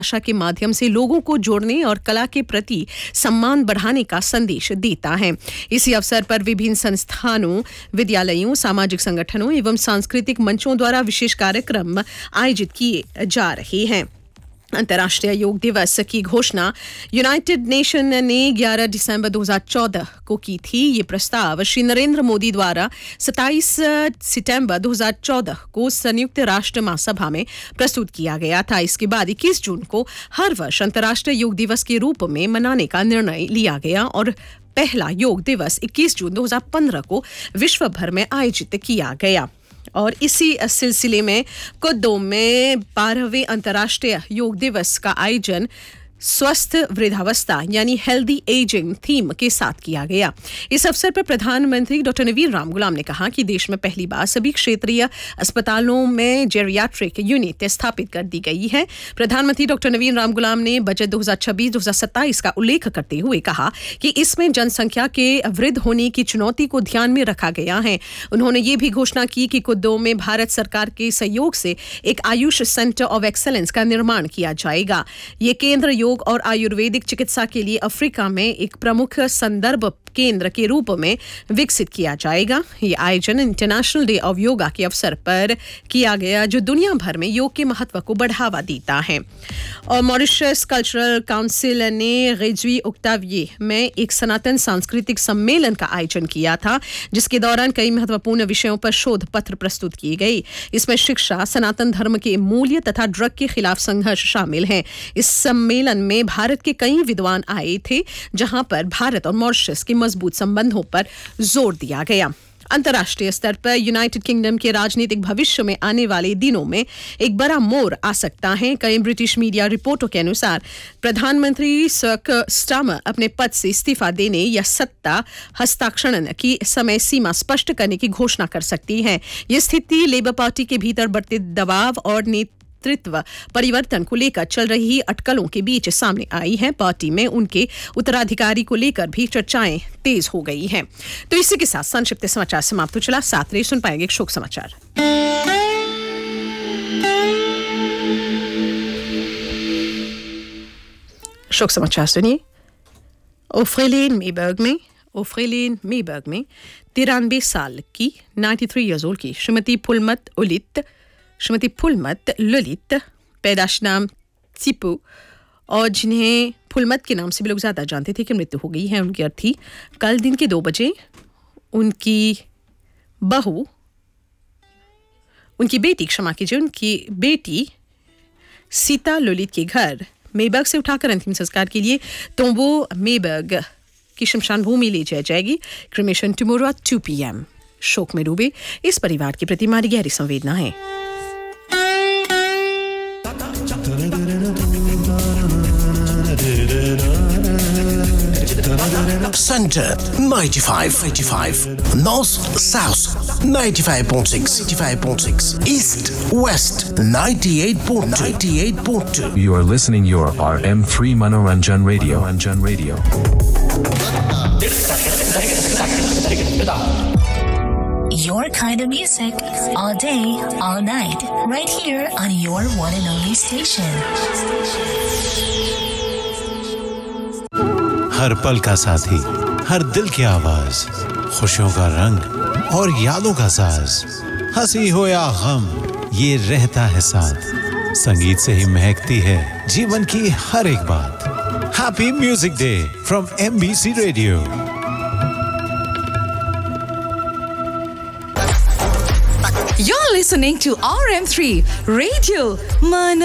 भाषा के माध्यम से लोगों को जोड़ने और कला के प्रति सम्मान बढ़ाने का संदेश देता है। इसी अवसर पर विभिन्न संस्थानों, विद्यालयों, सामाजिक संगठनों एवं सांस्कृतिक मंचों द्वारा विशेष कार्यक्रम आयोजित किए जा रहे हैं। अंतर्राष्ट्रीय योग दिवस की घोषणा यूनाइटेड नेशन ने 11 दिसंबर 2014 को की थी। ये प्रस्ताव श्री नरेंद्र मोदी द्वारा 27 सितंबर 2014 को संयुक्त राष्ट्र महासभा में प्रस्तुत किया गया था। इसके बाद 21 जून को हर वर्ष अंतर्राष्ट्रीय योग दिवस के रूप में मनाने का निर्णय लिया गया और पहला योग दिवस 21 जून 2015 को विश्व भर में आयोजित किया गया। और इसी सिलसिले में कुद्दो में 12वें अंतर्राष्ट्रीय योग दिवस का आयोजन स्वस्थ वृद्धावस्था यानी हेल्दी एजिंग थीम के साथ किया गया। इस अवसर पर प्रधानमंत्री डॉक्टर नवीन राम गुलाम ने कहा कि देश में पहली बार सभी क्षेत्रीय अस्पतालों में जेरियाट्रिक यूनिट स्थापित कर दी गई है। प्रधानमंत्री डॉक्टर नवीन राम गुलाम ने बजट 2026-2027 का उल्लेख करते हुए कहा कि इसमें जनसंख्या के वृद्ध होने की चुनौती को ध्यान में रखा गया है। उन्होंने ये भी घोषणा की कि कुद्दो में भारत सरकार के सहयोग से एक आयुष सेंटर ऑफ एक्सेलेंस का निर्माण किया जाएगा। ये केंद्र योग और आयुर्वेदिक चिकित्सा के लिए अफ्रीका में एक प्रमुख संदर्भ केंद्र के रूप में विकसित किया जाएगा। ये आयोजन इंटरनेशनल डे ऑफ योगा के अवसर पर किया गया, जो दुनिया भर में योग के महत्व को बढ़ावा देता है। और मॉरिशस कल्चरल काउंसिल ने रेजवी ओक्टाविये में एक सनातन सांस्कृतिक सम्मेलन का आयोजन किया था, जिसके दौरान कई महत्वपूर्ण विषयों पर शोध पत्र प्रस्तुत किए गए। इसमें शिक्षा, सनातन धर्म के मूल्य तथा ड्रग के खिलाफ संघर्ष शामिल हैं। इस सम्मेलन में भारत के कई विद्वान आए थे, जहां पर भारत और मॉरिशस के मजबूत संबंधों पर जोर दिया गया। अंतर्राष्ट्रीय स्तर पर यूनाइटेड किंगडम के राजनीतिक भविष्य में आने वाले दिनों में एक बड़ा मोड़ आ सकता है। कई ब्रिटिश मीडिया रिपोर्टों के अनुसार प्रधानमंत्री सर स्टार्मर अपने पद से इस्तीफा देने या सत्ता हस्ताक्षरण की समय सीमा स्पष्ट करने की घोषणा कर सकती है। यह स्थिति लेबर पार्टी के भीतर बढ़ते दबाव और नेतृत्व परिवर्तन को लेकर चल रही अटकलों के बीच सामने आई है। पार्टी में उनके उत्तराधिकारी को लेकर भी चर्चाएं तेज हो गई हैं। तो इसी के साथ संक्षिप्त समाचार समाप्त हो चला। साथ ही सुन पाएंगे शोक समाचार। शोक समाचार सुनिए। ओफ्रेलेन मेबर्ग में 93 साल की 93 इयर्स ओल्ड की श्रीमती फुलमत ललित पैदाश नाम चिपू और जिन्हें फुलमत के नाम से भी लोग ज़्यादा जानते थे कि मृत्यु हो गई है। उनकी अर्थी कल दिन के 2 बजे उनकी बेटी सीता ललित के घर मेबर्ग से उठाकर अंतिम संस्कार के लिए तोम्बो मेबर्ग की शमशान भूमि ले जाई जाएगी। Cremation tomorrow at 2 PM। शोक में डूबे इस परिवार के प्रति हमारी गहरी संवेदना है। Center 95, North South 95.6, East West 98.2. You are listening your RM3 Manoranjan Radio. Your kind of music all day, all night, right here on your one and only station. हर पल का साथी, हर दिल की आवाज, खुशियों का रंग और यादों का साज, हंसी हो या गम, ये रहता है साथ। संगीत से ही महकती है जीवन की हर एक बात। Happy music day from MBC radio. You're listening to RM3 Radio